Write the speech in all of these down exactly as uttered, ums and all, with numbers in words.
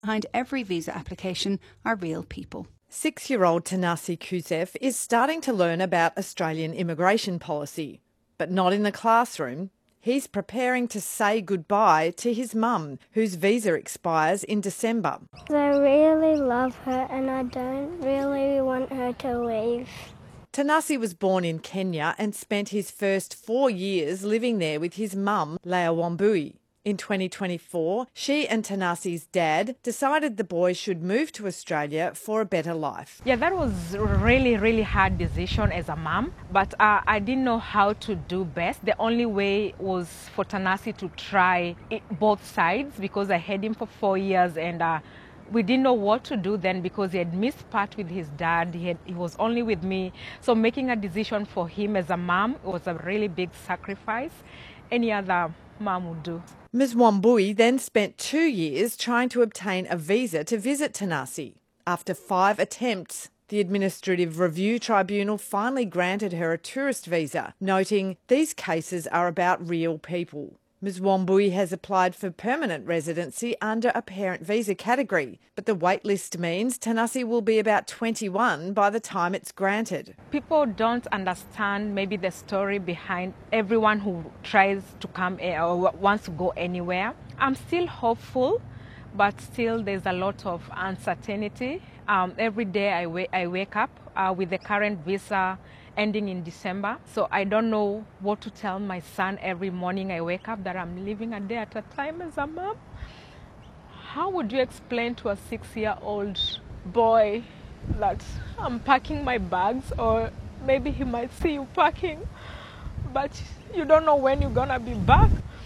Behind every visa application are real people. Six-year-old Tanasi Kuzef is starting to learn about Australian immigration policy, but not in the classroom. He's preparing to say goodbye to his mum, whose visa expires in December. I really love her and I don't really want her to leave. Tanasi was born in Kenya and spent his first four years living there with his mum, Leah Wambui. In twenty twenty-four, she and Tanasi's dad decided the boy should move to Australia for a better life. Yeah, that was a really, really hard decision as a mom, but uh, I didn't know how to do best. The only way was for Tanasi to try it, both sides, because I had him for four years and uh, we didn't know what to do then because he had missed part with his dad. He, had, he was only with me. So making a decision for him as a mom was a really big sacrifice. Any other mom would do. Miz Wambui then spent two years trying to obtain a visa to visit Tanasi. After five attempts, the Administrative Review Tribunal finally granted her a tourist visa, noting these cases are about real people. Miz Wambui has applied for permanent residency under a parent visa category, but the wait list means Tanasi will be about twenty-one by the time it's granted. People don't understand maybe the story behind everyone who tries to come or wants to go anywhere. I'm still hopeful, but still there's a lot of uncertainty. Um, every day I, wa I wake up uh, with the current visa ending in December. So I don't know what to tell my son every morning I wake up that I'm living a day at a time as a mom. How would you explain to a six-year-old boy that I'm packing my bags, or maybe he might see you packing, but you don't know when you're gonna be back?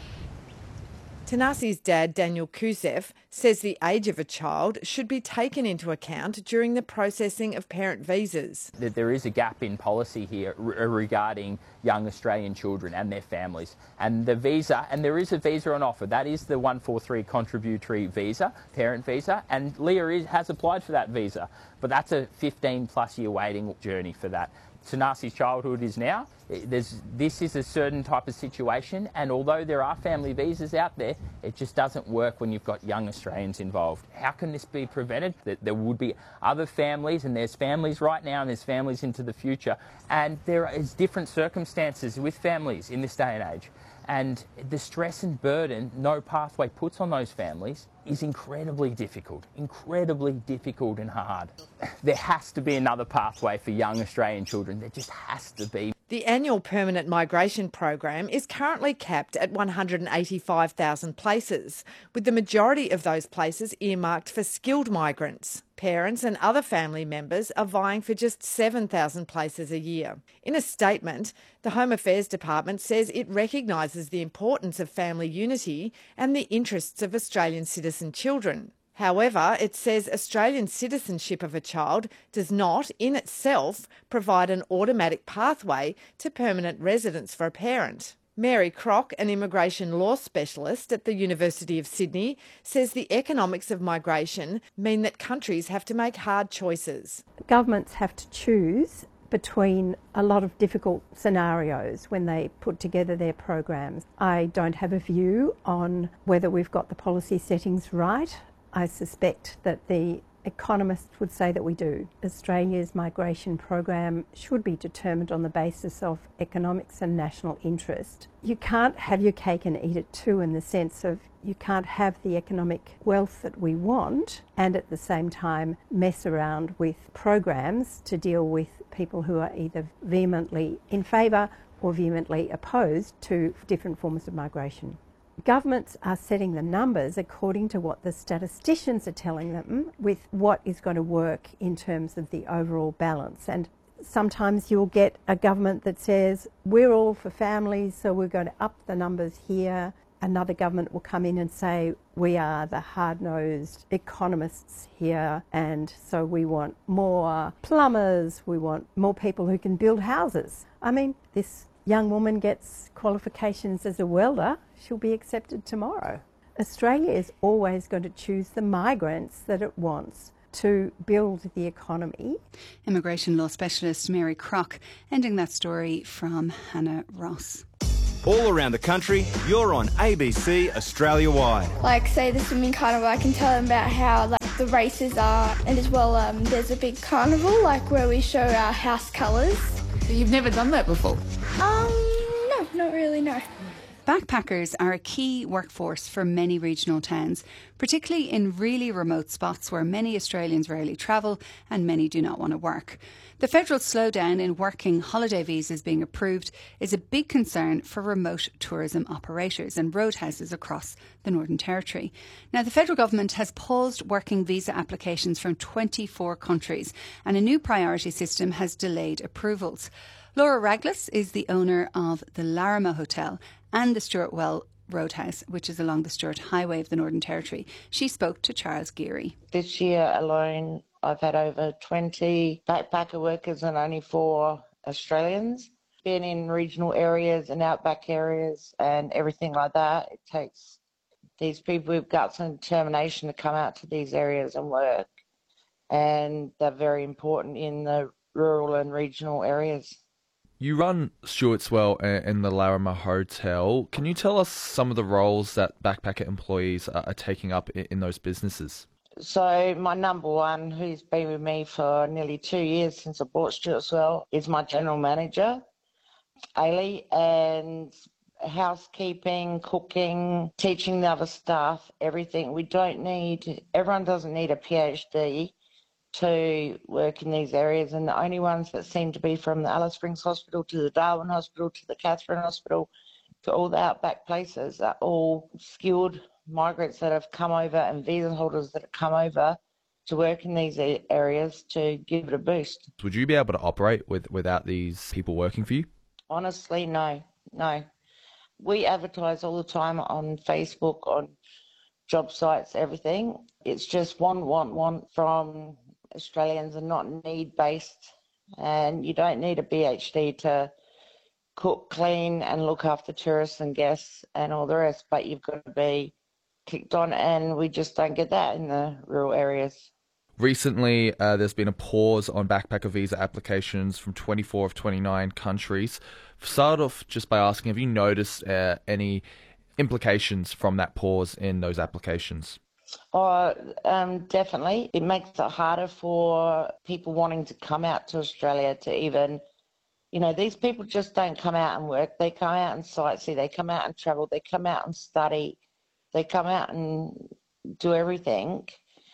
Tanasi's dad, Daniel Kuzef, says the age of a child should be taken into account during the processing of parent visas. There is a gap in policy here regarding young Australian children and their families. And the visa, and there is a visa on offer, that is the one forty-three contributory visa, parent visa, and Leah is, has applied for that visa. But that's a fifteen plus year waiting journey for that. Tanasi's childhood is now. There's, this is a certain type of situation, and although there are family visas out there, it just doesn't work when you've got young Australians involved. How can this be prevented? That there would be other families, and there's families right now and there's families into the future, and there is different circumstances with families in this day and age. And the stress and burden no pathway puts on those families is incredibly difficult, incredibly difficult and hard. There has to be another pathway for young Australian children. There just has to be. The annual permanent migration program is currently capped at one hundred eighty-five thousand places, with the majority of those places earmarked for skilled migrants. Parents and other family members are vying for just seven thousand places a year. In a statement, the Home Affairs Department says it recognises the importance of family unity and the interests of Australian citizen children. However, it says Australian citizenship of a child does not, in itself, provide an automatic pathway to permanent residence for a parent. Mary Crock, an immigration law specialist at the University of Sydney, says the economics of migration mean that countries have to make hard choices. Governments have to choose between a lot of difficult scenarios when they put together their programs. I don't have a view on whether we've got the policy settings right. I suspect that the economists would say that we do. Australia's migration program should be determined on the basis of economics and national interest. You can't have your cake and eat it too, in the sense of you can't have the economic wealth that we want and at the same time mess around with programs to deal with people who are either vehemently in favour or vehemently opposed to different forms of migration. Governments are setting the numbers according to what the statisticians are telling them with what is going to work in terms of the overall balance. And sometimes you'll get a government that says, we're all for families, so we're going to up the numbers here. Another government will come in and say, we are the hard-nosed economists here, and so we want more plumbers, we want more people who can build houses. I mean, this young woman gets qualifications as a welder, she'll be accepted tomorrow. Australia is always going to choose the migrants that it wants to build the economy. Immigration law specialist Mary Crock, ending that story from Hannah Ross. all around the country, you're on A B C Australia-wide. Like, say the swimming carnival, I can tell them about how like the races are, and as well um, there's a big carnival like where we show our house colours. You've never done that before? Um, no, not really, no. Backpackers are a key workforce for many regional towns, particularly in really remote spots where many Australians rarely travel and many do not want to work. The federal slowdown in working holiday visas being approved is a big concern for remote tourism operators and roadhouses across the Northern Territory. Now, the federal government has paused working visa applications from twenty-four countries, and a new priority system has delayed approvals. Laura Raglas is the owner of the Larrimah Hotel and the Stuart Well Roadhouse, which is along the Stuart Highway of the Northern Territory. She spoke to Charles Geary. This year alone, I've had over twenty backpacker workers and only four Australians. Been in regional areas and outback areas and everything like that. It takes these people with guts and determination to come out to these areas and work. And they're very important in the rural and regional areas. You run Stuart's Well and the Larrimah Hotel. Can you tell us some of the roles that backpacker employees are taking up in those businesses? So my number one, who's been with me for nearly two years since I bought Stuart's Well, is my general manager, Ailey, and housekeeping, cooking, teaching the other staff, everything. We don't need, everyone doesn't need a PhD to work in these areas, and the only ones that seem to be from the Alice Springs Hospital to the Darwin Hospital to the Katherine Hospital to all the outback places are all skilled migrants that have come over and visa holders that have come over to work in these areas to give it a boost. Would you be able to operate with without these people working for you? Honestly, no, no. We advertise all the time on Facebook, on job sites, everything. It's just want, want, want from Australians and not need-based, and you don't need a B H D to cook, clean and look after tourists and guests and all the rest, but you've got to be kicked on, and we just don't get that in the rural areas. Recently, uh, there's been a pause on backpacker visa applications from twenty-four of twenty-nine countries. Start off just by asking, have you noticed uh, any implications from that pause in those applications? Oh, um, definitely. It makes it harder for people wanting to come out to Australia to even, you know, these people just don't come out and work. They come out and sightsee. They come out and travel. They come out and study. They come out and do everything.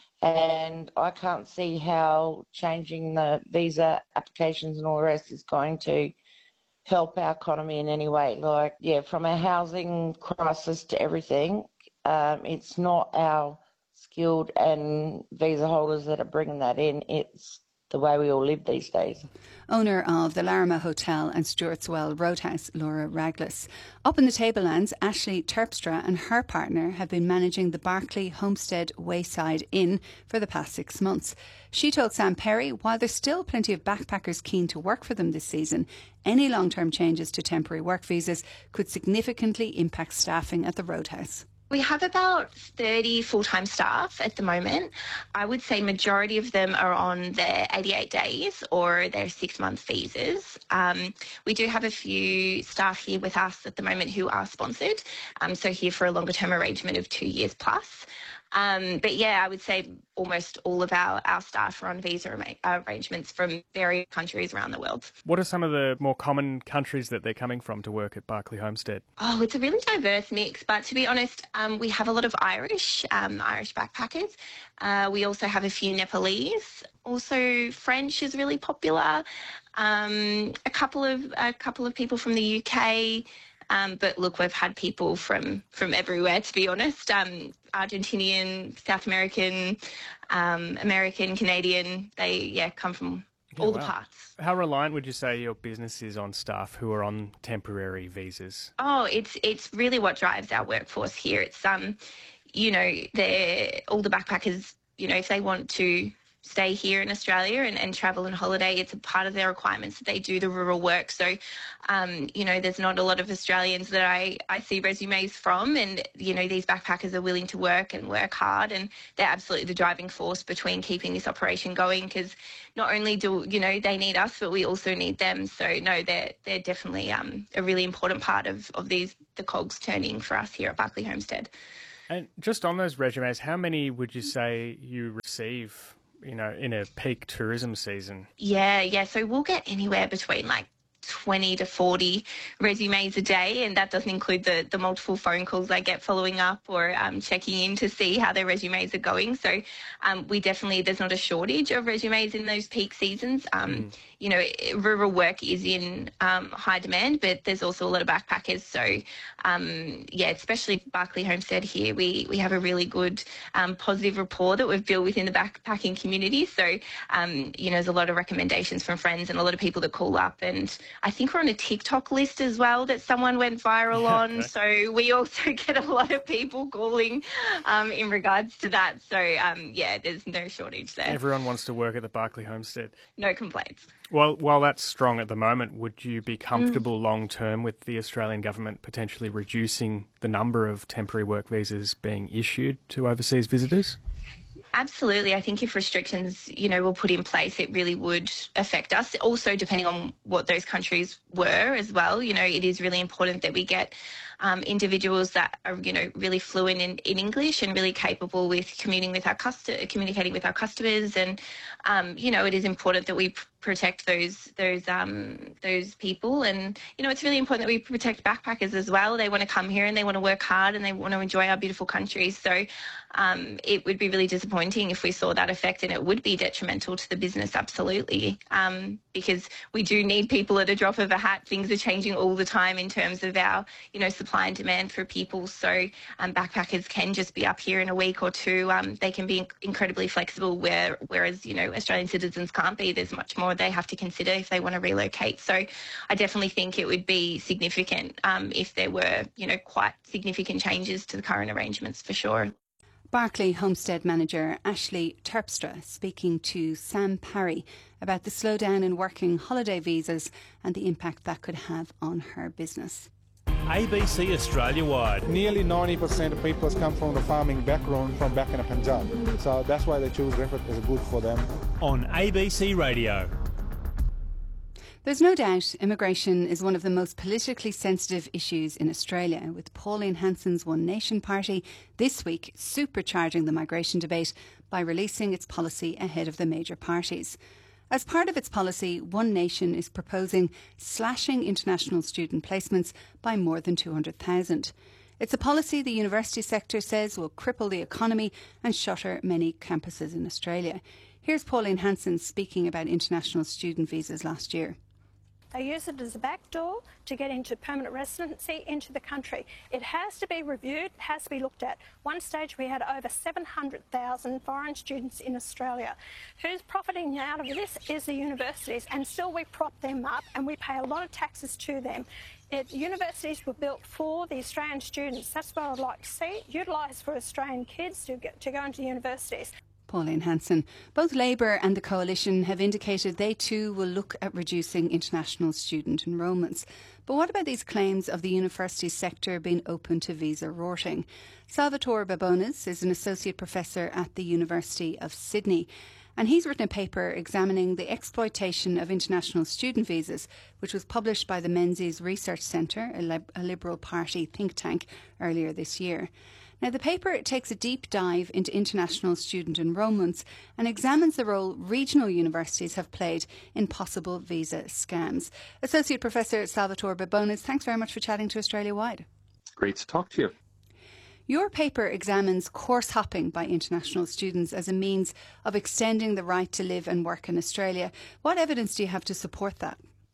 And I can't see how changing the visa applications and all the rest is going to help our economy in any way. Like, yeah, from a housing crisis to everything, um, it's not our skilled and visa holders that are bringing that in. It's the way we all live these days. Owner of the Larrimah Hotel and Stuart's Well Roadhouse, Laura Raglas. Up in the Tablelands, Ashley Terpstra and her partner have been managing the Barclay Homestead Wayside Inn for the past six months. She told Sam Perry, while there's still plenty of backpackers keen to work for them this season, any long-term changes to temporary work visas could significantly impact staffing at the Roadhouse. We have about thirty full-time staff at the moment. I would say majority of them are on their eighty-eight days or their six-month visas. Um, we do have a few staff here with us at the moment who are sponsored, um, so here for a longer-term arrangement of two years plus. Um, but yeah, I would say almost all of our, our staff are on visa arrangements from various countries around the world. What are some of the more common countries that they're coming from to work at Barclay Homestead? Oh, it's a really diverse mix, but to be honest, um, we have a lot of Irish, um, Irish backpackers. Uh, we also have a few Nepalese. Also, French is really popular. Um, a couple of a couple of people from the U K. Um, but look, we've had people from, from everywhere, to be honest. Um, Argentinian, South American, um, American, Canadian. They, yeah, come from yeah, all wow. the parts. How reliant would you say your business is on staff who are on temporary visas? Oh, it's it's really what drives our workforce here. It's, um, you know, they're all the backpackers, you know, if they want to stay here in Australia and, and travel and holiday. It's a part of their requirements that they do the rural work. So, um, you know, there's not a lot of Australians that I, I see resumes from, and, you know, these backpackers are willing to work and work hard, and they're absolutely the driving force between keeping this operation going, because not only do, you know, they need us, but we also need them. So, no, they're, they're definitely um, a really important part of, of these the cogs turning for us here at Barkly Homestead. And just on those resumes, how many would you say you receive, you know, in a peak tourism season? Yeah, yeah. So we'll get anywhere between like twenty to forty resumes a day, and that doesn't include the, the multiple phone calls I get following up or um, checking in to see how their resumes are going. So um, we definitely, there's not a shortage of resumes in those peak seasons. Um, mm. You know, rural work is in um, high demand, but there's also a lot of backpackers. So, um, yeah, especially Barkly Homestead here, we, we have a really good um, positive rapport that we've built within the backpacking community. So, um, you know, there's a lot of recommendations from friends and a lot of people that call up, and I think we're on a TikTok list as well that someone went viral yeah, on. Okay. So we also get a lot of people calling um, in regards to that. So, um, yeah, there's no shortage there. Everyone wants to work at the Barkly Homestead. No complaints. Well, while that's strong at the moment, would you be comfortable mm. long term with the Australian government potentially reducing the number of temporary work visas being issued to overseas visitors? Absolutely. I think if restrictions, you know, were put in place, it really would affect us. Also, depending on what those countries were as well, you know, it is really important that we get um, individuals that are, you know, really fluent in, in English and really capable with communicating with our cust- communicating with our customers. And, um, you know, it is important that we p- protect those those um, those people. And, you know, it's really important that we protect backpackers as well. They want to come here and they want to work hard and they want to enjoy our beautiful country. So um, it would be really disappointing if we saw that effect, and it would be detrimental to the business, absolutely, um, because we do need people at a drop of a hat. Things are changing all the time in terms of our, you know, supply and demand for people. So um, backpackers can just be up here in a week or two. Um, they can be incredibly flexible, where, whereas, you know, Australian citizens can't be. There's much more they have to consider if they want to relocate. So I definitely think it would be significant um, if there were, you know, quite significant changes to the current arrangements, for sure. Barkly Homestead Manager Ashley Terpstra speaking to Sam Parry about the slowdown in working holiday visas and the impact that could have on her business. A B C Australia-wide. Nearly ninety percent of people come from the farming background from back in the Punjab. So that's why they choose Redford as good for them. On A B C Radio. There's no doubt immigration is one of the most politically sensitive issues in Australia, with Pauline Hanson's One Nation party this week supercharging the migration debate by releasing its policy ahead of the major parties. As part of its policy, One Nation is proposing slashing international student placements by more than two hundred thousand. It's a policy the university sector says will cripple the economy and shutter many campuses in Australia. Here's Pauline Hanson speaking about international student visas last year. They use it as a backdoor to get into permanent residency into the country. It has to be reviewed, has to be looked at. One stage we had over seven hundred thousand foreign students in Australia. Who's profiting out of this is the universities, and still we prop them up and we pay a lot of taxes to them. It, universities were built for the Australian students. That's what I'd like to see, utilised for Australian kids to, get, to go into universities. Pauline Hanson. Both Labour and the Coalition have indicated they too will look at reducing international student enrolments. But what about these claims of the university sector being open to visa rorting? Salvatore Babones is an associate professor at the University of Sydney, and he's written a paper examining the exploitation of international student visas, which was published by the Menzies Research Centre, a, lib- a Liberal Party think tank, earlier this year. Now, the paper takes a deep dive into international student enrolments and examines the role regional universities have played in possible visa scams. Associate Professor Salvatore Babones, thanks very much for chatting to Australia Wide. Great to talk to you. Your paper examines course hopping by international students as a means of extending the right to live and work in Australia. What evidence do you have to support that?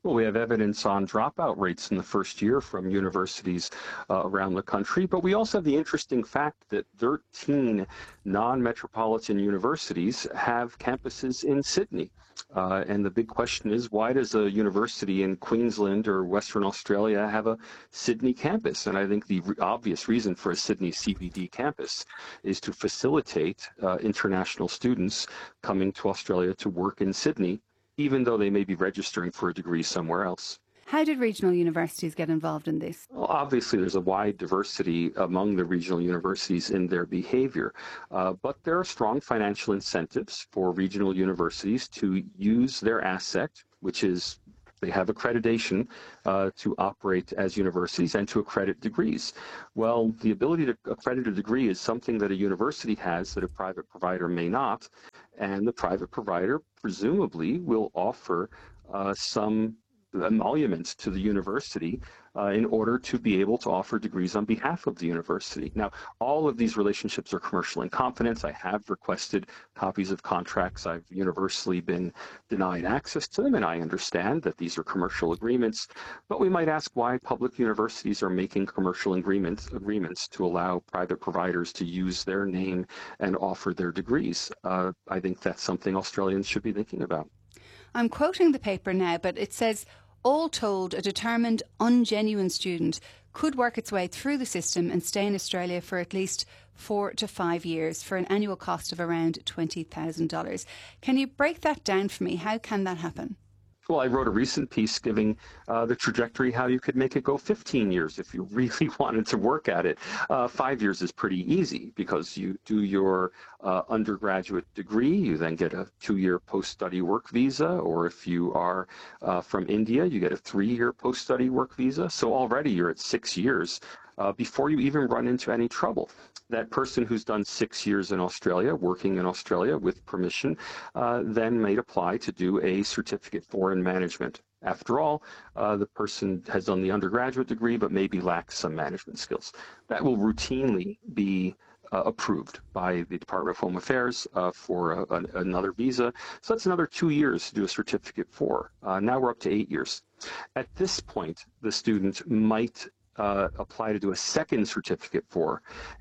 Well, we have evidence on dropout rates in the first year from universities uh, around the country, but we also have the interesting fact that thirteen non-metropolitan universities have campuses in Sydney. Uh, and the big question is, why does a university in Queensland or Western Australia have a Sydney campus? And I think the re- obvious reason for a Sydney C B D campus is to facilitate uh, international students coming to Australia to work in Sydney, even though they may be registering for a degree somewhere else. How did regional universities get involved in this? Well, obviously, there's a wide diversity among the regional universities in their behavior, uh, but there are strong financial incentives for regional universities to use their asset, which is they have accreditation uh, to operate as universities and to accredit degrees. Well, the ability to accredit a degree is something that a university has that a private provider may not, and the private provider presumably will offer uh, some emoluments to the university uh, in order to be able to offer degrees on behalf of the university. Now, all of these relationships are commercial in confidence. I have requested copies of contracts. I've universally been denied access to them, and I understand that these are commercial agreements. But we might ask why public universities are making commercial agreements, agreements to allow private providers to use their name and offer their degrees. Uh, I think that's something Australians should be thinking about. I'm quoting the paper now, but it says, all told, a determined, ungenuine student could work its way through the system and stay in Australia for at least four to five years for an annual cost of around twenty thousand dollars. Can you break that down for me? How can that happen? Well, I wrote a recent piece giving uh, the trajectory how you could make it go fifteen years if you really wanted to work at it. Uh, five years is pretty easy because you do your uh, undergraduate degree, you then get a two-year post-study work visa, or if you are uh, from India, you get a three-year post-study work visa. So already you're at six years uh, before you even run into any trouble. That person who's done six years in Australia, working in Australia with permission, uh, then may apply to do a certificate for in management. After all, uh, the person has done the undergraduate degree but maybe lacks some management skills. That will routinely be uh, approved by the Department of Home Affairs uh, for a, a, another visa. So that's another two years to do a certificate for. Uh, now we're up to eight years. At this point, the student might uh, apply to do a second certificate for.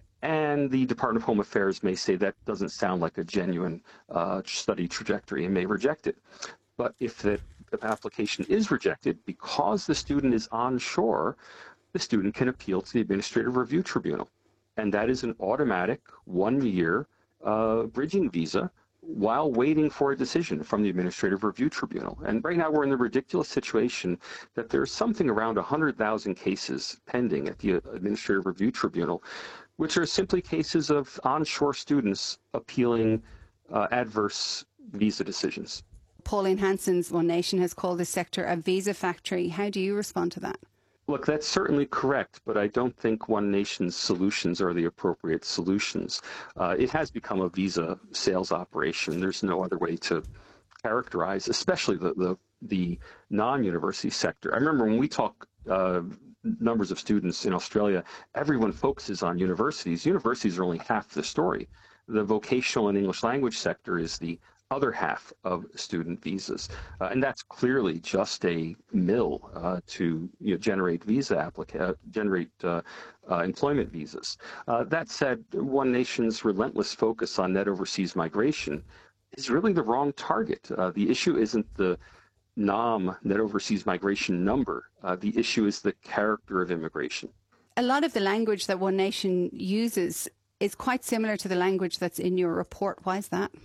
And the Department of Home Affairs may say that doesn't sound like a genuine uh, study trajectory and may reject it. But if the application is rejected because the student is onshore, the student can appeal to the Administrative Review Tribunal. And that is an automatic one-year uh, bridging visa while waiting for a decision from the Administrative Review Tribunal. And right now we're in the ridiculous situation that there's something around one hundred thousand cases pending at the Administrative Review Tribunal, which are simply cases of onshore students appealing uh, adverse visa decisions. Pauline Hanson's One Nation has called this sector a visa factory. How do you respond to that? Look, that's certainly correct, but I don't think One Nation's solutions are the appropriate solutions. Uh, it has become a visa sales operation. There's no other way to characterize, especially the, the, the non-university sector. I remember when we talk uh, numbers of students in Australia, everyone focuses on universities. Universities are only half the story. The vocational and English language sector is the other half of student visas. Uh, and that's clearly just a mill uh, to you know, generate visa applica- uh, generate uh, uh, employment visas. Uh, that said, One Nation's relentless focus on net overseas migration is really the wrong target. Uh, the issue isn't the N O M, net overseas migration number. Uh, the issue is the character of immigration. A lot of the language that One Nation uses is quite similar to the language that's in your report. Why is that?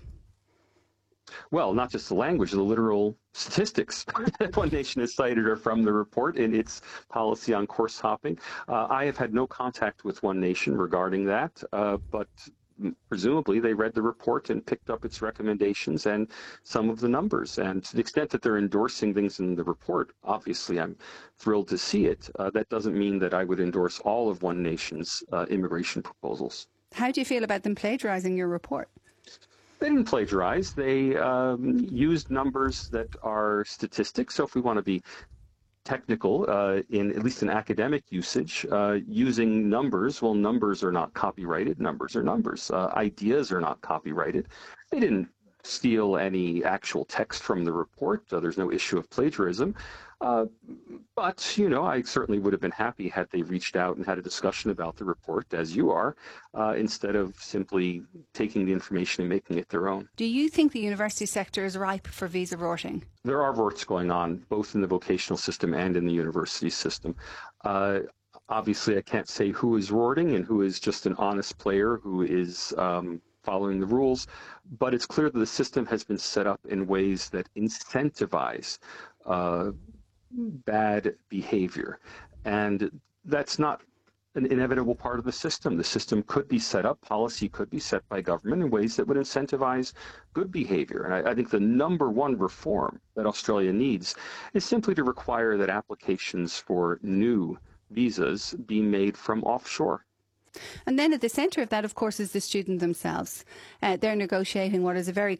Well, not just the language, the literal statistics that One Nation has cited are from the report in its policy on course hopping. Uh, I have had no contact with One Nation regarding that, uh, but presumably they read the report and picked up its recommendations and some of the numbers. And to the extent that they're endorsing things in the report, obviously I'm thrilled to see it. Uh, that doesn't mean that I would endorse all of One Nation's uh, immigration proposals. How do you feel about them plagiarizing your report? They didn't plagiarize. They um, used numbers that are statistics. So if we want to be technical, uh, in at least in academic usage, uh, using numbers, well, numbers are not copyrighted. Numbers are numbers. Uh, ideas are not copyrighted. They didn't steal any actual text from the report. Uh, there's no issue of plagiarism. Uh, but, you know, I certainly would have been happy had they reached out and had a discussion about the report, as you are, uh, instead of simply taking the information and making it their own. Do you think the university sector is ripe for visa rorting? There are rorts going on, both in the vocational system and in the university system. Uh, obviously, I can't say who is rorting and who is just an honest player who is um, following the rules, but it's clear that the system has been set up in ways that incentivize uh, bad behavior. And that's not an inevitable part of the system. The system could be set up, policy could be set by government in ways that would incentivize good behavior. And I, I think the number one reform that Australia needs is simply to require that applications for new visas be made from offshore. And then at the centre of that, of course, is the student themselves. Uh, they're negotiating what is a very